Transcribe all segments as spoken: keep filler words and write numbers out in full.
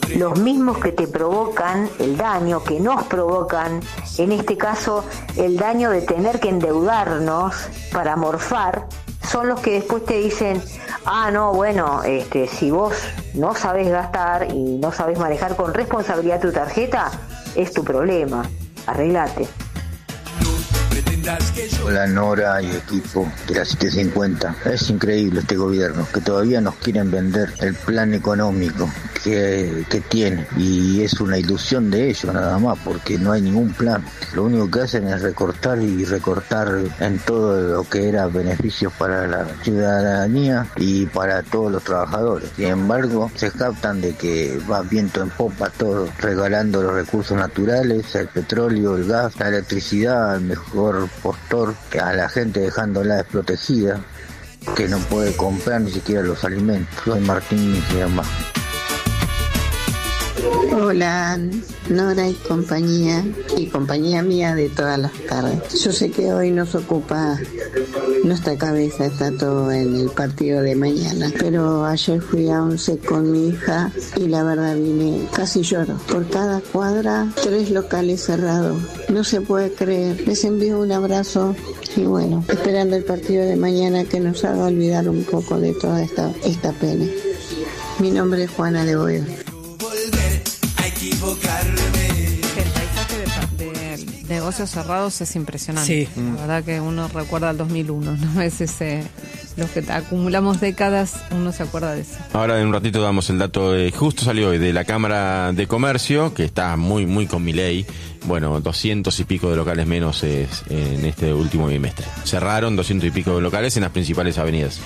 los mismos que te provocan el daño, que nos provocan, en este caso, el daño de tener que endeudarnos para morfar, son los que después te dicen, ah, no, bueno, este, si vos no sabés gastar y no sabés manejar con responsabilidad tu tarjeta, es tu problema, arreglate. Hola Nora y equipo de la setecientos cincuenta. Es increíble este gobierno que todavía nos quieren vender el plan económico que, que tiene, y es una ilusión de ellos nada más, porque no hay ningún plan. Lo único que hacen es recortar y recortar en todo lo que era beneficios para la ciudadanía y para todos los trabajadores. Sin embargo, se captan de que va viento en popa todo, regalando los recursos naturales, el petróleo, el gas, la electricidad al mejor postor, a la gente dejándola desprotegida, que no puede comprar ni siquiera los alimentos. Soy Martín y se llama. Hola, Nora y compañía, y compañía mía de todas las tardes. Yo sé que hoy nos ocupa nuestra cabeza, está todo en el partido de mañana, pero ayer fui a once con mi hija y la verdad vine, casi lloro. Por cada cuadra, tres locales cerrados. No se puede creer. Les envío un abrazo y bueno, esperando el partido de mañana que nos haga olvidar un poco de toda esta, esta pena. Mi nombre es Juana de Boedo. El paisaje de, de negocios cerrados es impresionante. Sí. La verdad que uno recuerda el dos mil uno, ¿no? Es ese, los que acumulamos décadas, uno se acuerda de eso. Ahora en un ratito damos el dato, eh, justo salió hoy de la Cámara de Comercio, que está muy muy con Milei. Bueno, doscientos y pico de locales menos eh, en este último bimestre. Cerraron doscientos y pico de locales en las principales avenidas.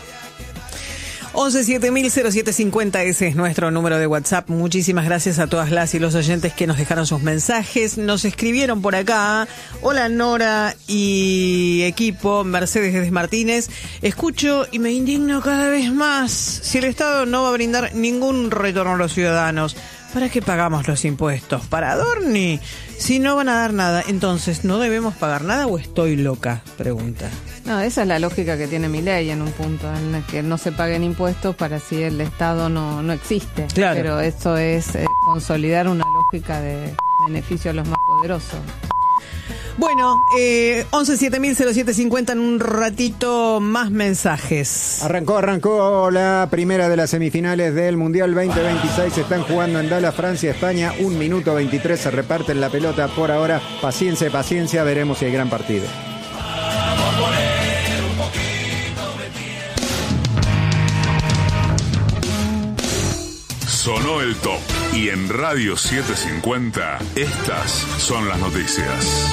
once siete mil cero siete cincuenta, ese es nuestro número de WhatsApp. Muchísimas gracias a todas las y los oyentes que nos dejaron sus mensajes. Nos escribieron por acá. Hola Nora y equipo, Mercedes desde Martínez. Escucho y me indigno cada vez más. Si el Estado no va a brindar ningún retorno a los ciudadanos, ¿para qué pagamos los impuestos? ¿Para Adorni? Si no van a dar nada, entonces, ¿no debemos pagar nada o estoy loca? Pregunta. No, esa es la lógica que tiene Milei en un punto, en el que no se paguen impuestos para si el Estado no, no existe. Claro. Pero eso es eh, consolidar una lógica de beneficio a los más poderosos. Bueno, eh, once siete mil cero siete cincuenta, en un ratito más mensajes. Arrancó, arrancó la primera de las semifinales del Mundial veinte veintiséis. Se están jugando en Dallas, Francia, España. Un minuto veintitrés, se reparten la pelota por ahora. Paciencia, paciencia, veremos si hay gran partido. Sonó el top y en Radio setecientos cincuenta estas son las noticias.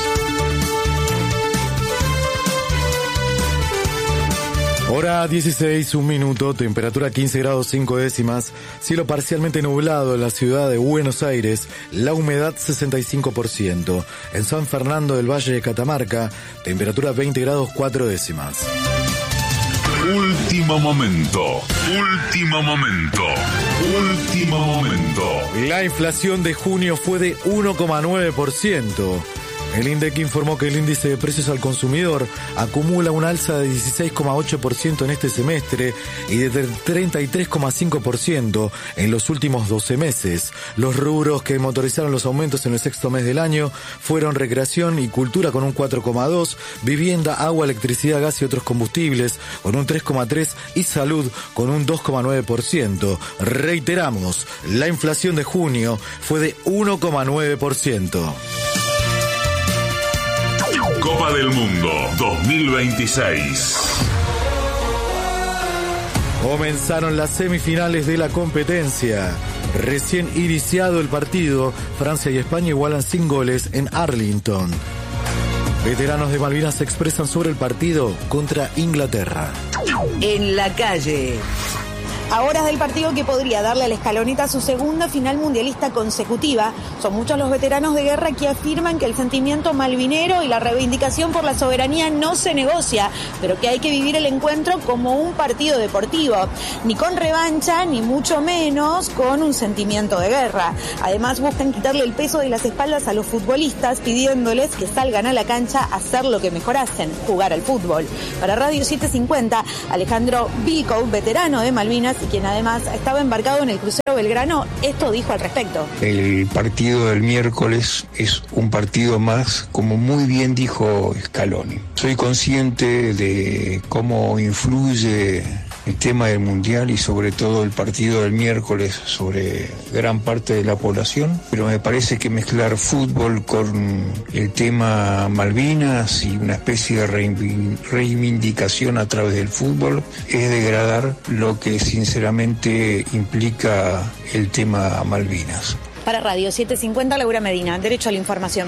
Hora dieciséis, un minuto, temperatura quince grados cinco décimas, cielo parcialmente nublado en la ciudad de Buenos Aires, la humedad sesenta y cinco por ciento. En San Fernando del Valle de Catamarca, temperatura veinte grados cuatro décimas. Último momento, último momento, último momento. La inflación de junio fue de uno coma nueve por ciento. El INDEC informó que el índice de precios al consumidor acumula una alza de dieciséis coma ocho por ciento en este semestre y de treinta y tres coma cinco por ciento en los últimos doce meses. Los rubros que motorizaron los aumentos en el sexto mes del año fueron recreación y cultura con un cuatro coma dos, vivienda, agua, electricidad, gas y otros combustibles con un tres coma tres y salud con un dos coma nueve por ciento. Reiteramos, la inflación de junio fue de uno coma nueve por ciento. Copa del Mundo dos mil veintiséis. Comenzaron las semifinales de la competencia. Recién iniciado el partido, Francia y España igualan sin goles en Arlington. Veteranos de Malvinas se expresan sobre el partido contra Inglaterra. En la calle. A horas del partido que podría darle a la Escaloneta su segunda final mundialista consecutiva, son muchos los veteranos de guerra que afirman que el sentimiento malvinero y la reivindicación por la soberanía no se negocia, pero que hay que vivir el encuentro como un partido deportivo, ni con revancha, ni mucho menos con un sentimiento de guerra. Además buscan quitarle el peso de las espaldas a los futbolistas, pidiéndoles que salgan a la cancha a hacer lo que mejor hacen, jugar al fútbol. Para Radio setecientos cincuenta, Alejandro Bilko, veterano de Malvinas, quien además estaba embarcado en el crucero Belgrano esto dijo al respecto. El partido del miércoles es un partido más, como muy bien dijo Scaloni. Soy consciente de cómo influye el tema del Mundial y sobre todo el partido del miércoles sobre gran parte de la población, pero me parece que mezclar fútbol con el tema Malvinas y una especie de reivindicación a través del fútbol es degradar lo que sinceramente implica el tema Malvinas. Para Radio setecientos cincuenta, Laura Medina, Derecho a la Información.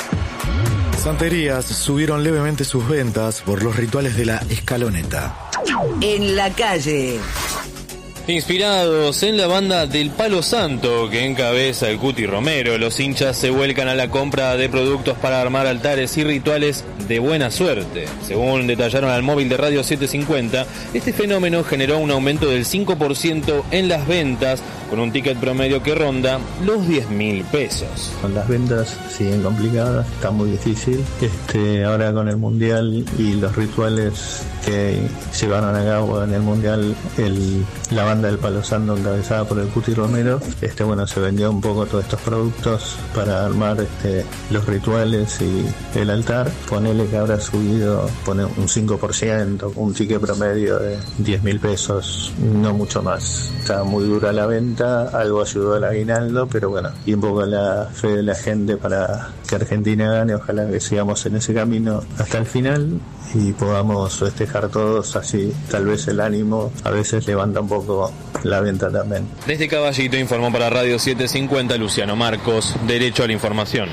Santerías subieron levemente sus ventas por los rituales de la escaloneta. En la calle. Inspirados en la banda del Palo Santo que encabeza el Cuti Romero, los hinchas se vuelcan a la compra de productos para armar altares y rituales de buena suerte. Según detallaron al móvil de Radio setecientos cincuenta, este fenómeno generó un aumento del cinco por ciento en las ventas, con un ticket promedio que ronda los diez mil pesos. Las ventas siguen complicadas, está muy difícil. Este, ahora con el Mundial y los rituales que llevaron a cabo en el Mundial, el, la banda del Palo Santo encabezada por el Cuti Romero, este, bueno, se vendió un poco todos estos productos para armar este, los rituales y el altar. Ponele que habrá subido pone un cinco por ciento, un ticket promedio de diez mil pesos, no mucho más. Está muy dura la venta, algo ayudó al aguinaldo, pero bueno, y un poco la fe de la gente para que Argentina gane. Ojalá que sigamos en ese camino hasta el final y podamos festejar todos, así tal vez el ánimo a veces levanta un poco la venta también. Desde Caballito informó para Radio setecientos cincuenta Luciano Marcos, Derecho a la Información.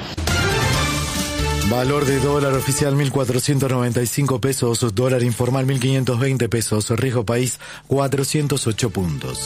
Valor de dólar oficial mil cuatrocientos noventa y cinco pesos, dólar informal mil quinientos veinte pesos, riesgo país cuatrocientos ocho puntos.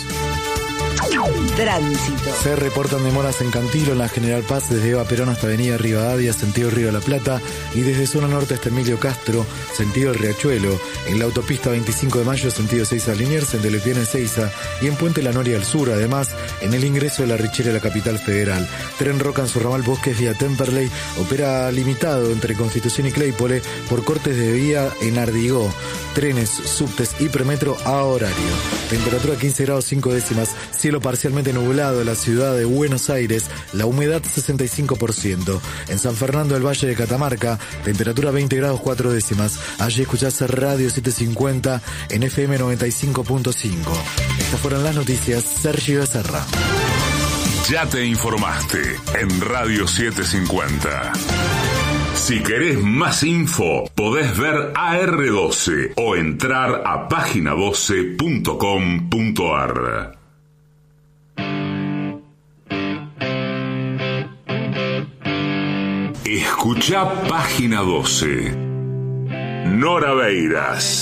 Tránsito. Se reportan demoras en Cantilo, en la General Paz, desde Eva Perón hasta Avenida Rivadavia, sentido Río de la Plata, y desde zona norte hasta Emilio Castro, sentido El Riachuelo, en la autopista veinticinco de mayo, sentido Seiza Liniers, en Telepiana en Seiza, y en Puente La Noria al sur, además, en el ingreso de la Richera a la capital federal. Tren Roca en su ramal Bosques vía Temperley, opera limitado entre Constitución y Claypole por cortes de vía en Ardigó. Trenes, subtes y premetro a horario. Temperatura quince grados cinco décimas, cielo parcialmente nublado en la ciudad de Buenos Aires, la humedad sesenta y cinco por ciento. En San Fernando del Valle de Catamarca, temperatura veinte grados cuatro décimas. Allí escuchás Radio setecientos cincuenta en F M noventa y cinco punto cinco. Estas fueron las noticias. Sergio Becerra. Ya te informaste en Radio setecientos cincuenta. Si querés más info, podés ver A R doce o entrar a página doce punto com punto ar. Escucha Página doce. Nora Beiras.